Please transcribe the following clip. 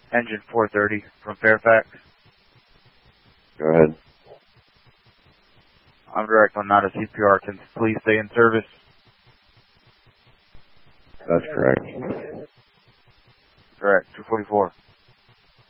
Engine 430 from Fairfax. Go ahead. I'm direct on not a CPR. Can please stay in service? That's correct. Correct, 244.